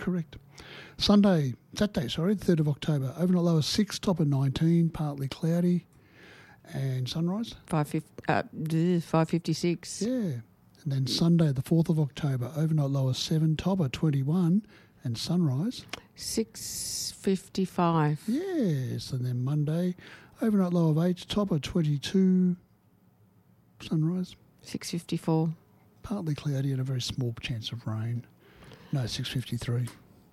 correct. Saturday, 3rd of October. Overnight low of 6, top of 19, partly cloudy. And sunrise? 5:56. Yeah. And then Sunday, the 4th of October. Overnight low of 7, top of 21, and sunrise? 6:55. Yes. And then Monday, overnight low of 8, top of 22, sunrise? 6:54. Partly cloudy and a very small chance of rain. No, 6:53.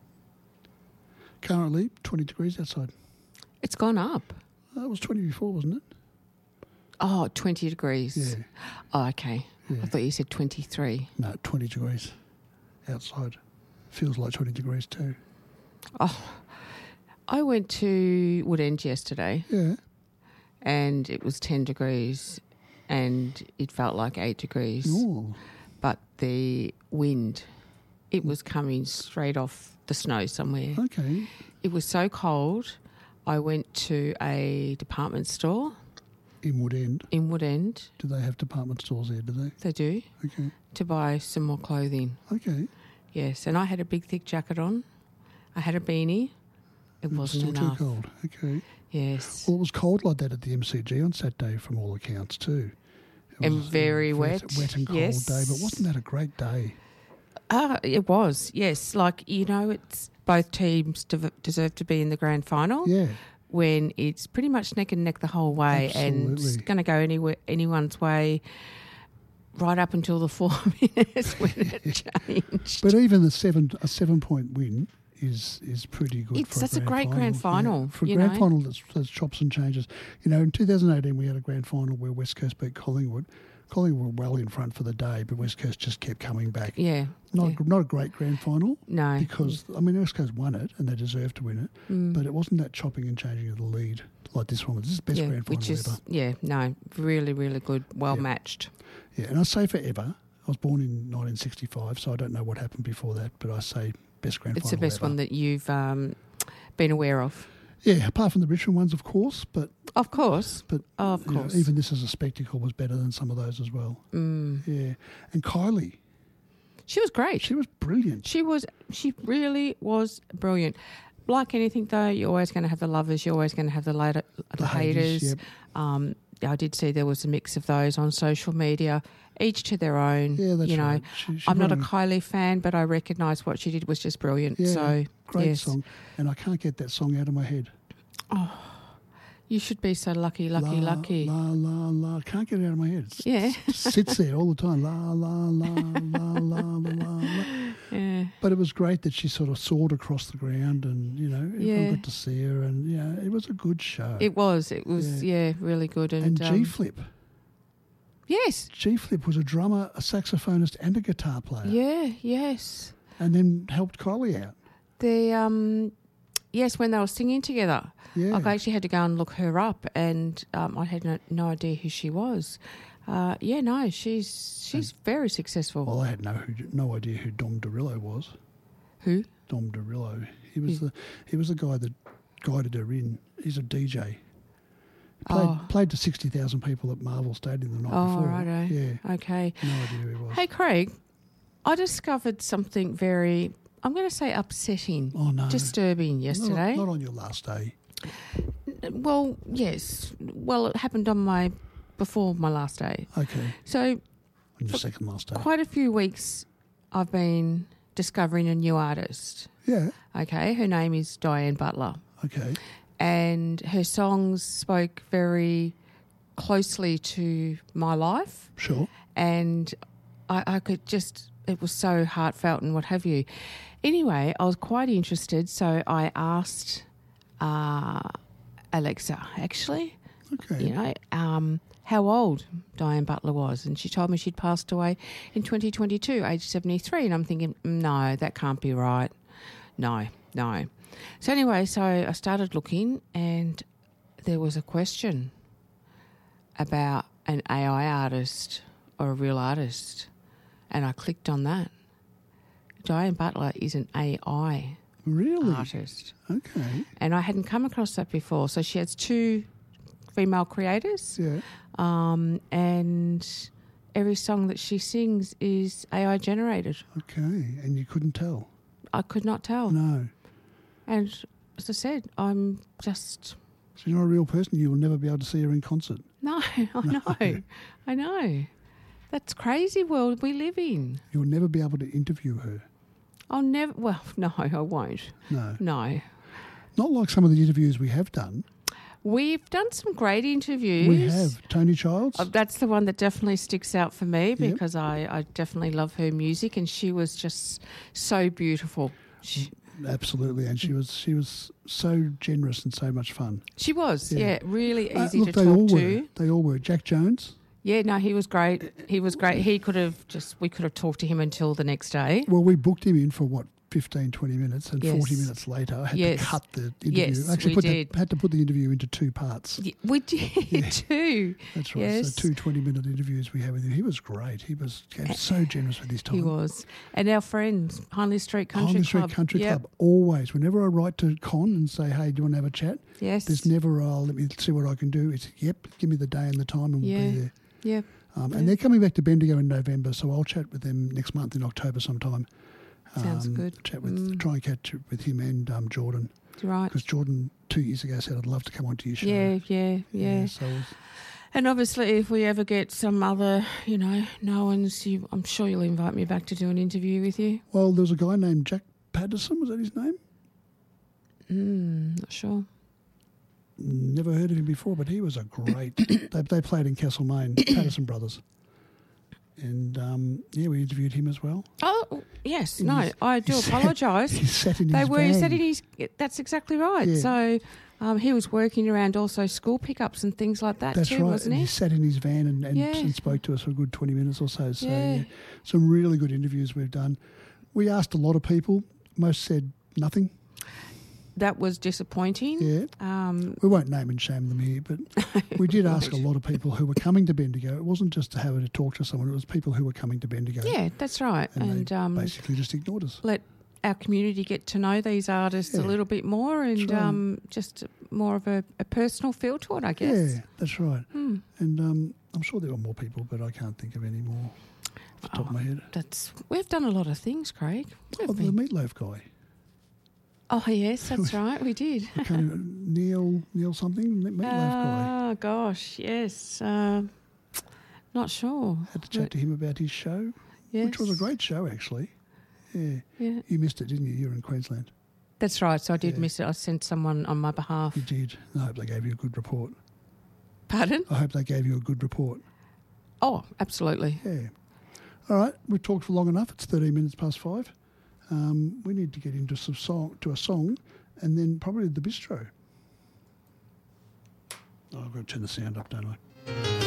Currently, 20 degrees outside. It's gone up. It was 20 before, wasn't it? Oh, 20 degrees. Yeah. Oh, okay. Yeah. I thought you said 23. No, 20 degrees outside. Feels like 20 degrees too. Oh, I went to Woodend yesterday Yeah. and it was 10 degrees and it felt like 8 degrees. Ooh. But the wind, it was coming straight off the snow somewhere. Okay. It was so cold, I went to a department store In Woodend. in Woodend. Do they have department stores there, do they? They do, Okay. to buy some more clothing. Okay. Yes, and I had a big thick jacket on. I had a beanie. It wasn't still enough. too cold. Okay. Yes. Well, it was cold like that at the MCG on Saturday from all accounts too. It And was very a wet. Wet and cold Yes. day, but wasn't that a great day? It was, yes. Like, it's both teams deserve to be in the grand final Yeah. when it's pretty much neck and neck the whole way and it's Absolutely. going to go anyone's way right up until the 4 minutes when it changed. But even a 7-point win is pretty good. That's a great grand final. Yeah. For a you grand know. final that's chops and changes. In 2018 we had a grand final where West Coast beat Collingwood. Collingwood were well in front for the day, but West Coast just kept coming back. Yeah. Not yeah. a great grand final. No. Because, West Coast won it and they deserved to win it, but it wasn't that chopping and changing of the lead like this one was. This is the best grand final which is, ever. really, really good, well matched. Yeah, and I say forever. I was born in 1965, so I don't know what happened before that, but I say best grand It's final the best ever. one that you've been aware of. Yeah, apart from the Richmond ones, of course, but Of course. Of course. even this as a spectacle was better than some of those as well. Yeah, and Kylie, She was great. she was brilliant. She really was brilliant. Like anything, though, you're always going to have the lovers. You're always going to have the haters. Yep. I did see there was a mix of those on social media, each to their own. Yeah, that's you know, right. She I'm not a got Kylie fan, but I recognise what she did was just brilliant. Yeah, So great yes. song, and I can't get that song out of my head. You should be so lucky. La la la, can't get it out of my head. Yeah. It sits there all the time. La la la la la la la. Yeah. But it was great that she sort of soared across the ground, and everyone got to see her, and it was a good show. It was really good. And G Flip. Yes. G Flip was a drummer, a saxophonist, and a guitar player. Yeah. Yes. And then helped Kylie out. Yes, when they were singing together. Yeah. Like I actually had to go and look her up, and I had no idea who she was. She's very successful. Well, I had no idea who Dom DeRillo was. Who? Dom DeRillo. He was the guy that guided her in. He's a DJ. Played to 60,000 people at Marvel Stadium the night before. Oh, righto. Yeah. Okay. No idea who he was. Hey, Craig, I discovered something very, I'm going to say upsetting, disturbing yesterday. Not on your last day. Well, yes. Well, it happened before my last day. Okay. So On your second last day. quite a few weeks I've been discovering a new artist. Yeah. Okay, her name is Diane Butler. Okay. And her songs spoke very closely to my life. Sure. And I could just, it was so heartfelt and what have you. Anyway, I was quite interested, so I asked Alexa, actually, Okay. how old Diane Butler was. And she told me she'd passed away in 2022, age 73. And I'm thinking, no, that can't be right. No. So anyway, so I started looking, and there was a question about an AI artist or a real artist, and I clicked on that. Diane Butler is an AI Really? artist. Okay. And I hadn't come across that before. So she has two female creators, Yeah. and every song that she sings is AI generated. Okay. And you couldn't tell? could not tell. No. And as I said, I'm just... She's not a real person. You will never be able to see her in concert. No, I know. That's crazy world we live in. You'll never be able to interview her. I'll never... Well, no, I won't. No. No. Not like some of the interviews we have done. We've done some great interviews. We have. Tony Childs. That's the one that definitely sticks out for me because I definitely love her music, and she was just so beautiful. Absolutely, and she was so generous and so much fun. She was, really easy to they talk all to. Were. They all were. Jack Jones. Yeah, no, he was great. He was great. We could have talked to him until the next day. Well, we booked him in for 15, 20 minutes, and Yes. 40 minutes later I had to cut the interview. Yes, Actually, had to put the interview into 2 parts. Yeah, we did too. That's right. Yes. So 2 20-minute interviews we had with him. He was great. He was so generous with his time. He was. And our friends, Hindley Street Country Hindley Club. Street Country Club, always. Whenever I write to Con and say, hey, do you want to have a chat? Yes. There's never, let me see what I can do. It's, yep, give me the day and the time and we'll be there. Yeah. And they're coming back to Bendigo in November, so I'll chat with them next month in October sometime. Sounds good. Try and catch with him and Jordan. Right. Because Jordan 2 years ago said, I'd love to come onto your show. Yeah. So and obviously, if we ever get some other, no-ones, I'm sure you'll invite me back to do an interview with you. well, there was a guy named Jack Patterson, was that his name? Not sure. Never heard of him before, but he was a great... they played in Castlemaine, Patterson Brothers. And, we interviewed him as well. Oh, yes. I do apologise. He sat in his van. He sat in his... That's exactly right. Yeah. So he was working around also school pickups and things like that That's too, right. wasn't And he? he sat in his van and spoke to us for a good 20 minutes or so. So, Yeah. some really good interviews we've done. We asked a lot of people. Most said nothing. That was disappointing. Yeah. We won't name and shame them here, but we did ask a lot of people who were coming to Bendigo. It wasn't just to have a talk to someone. It was people who were coming to Bendigo. Yeah, that's right. And they basically just ignored us. Let our community get to know these artists a little bit more and just more of a personal feel to it, I guess. Yeah, that's right. And I'm sure there were more people, but I can't think of any more off the top of my head. We've done a lot of things, Craig. The Meatloaf guy. Oh, yes, that's right, we did. Neil something, Meatloaf guy. Oh, gosh, yes. Not sure. Had to chat to him about his show, which was a great show, actually. Yeah. You missed it, didn't you? You were in Queensland. That's right, so I did miss it. I sent someone on my behalf. You did. I hope they gave you a good report. Pardon? I hope they gave you a good report. Oh, absolutely. Yeah. All right, we've talked for long enough. It's 13 minutes past 5. We need to get into a song, and then probably the bistro. Oh, I've got to turn the sound up, don't I?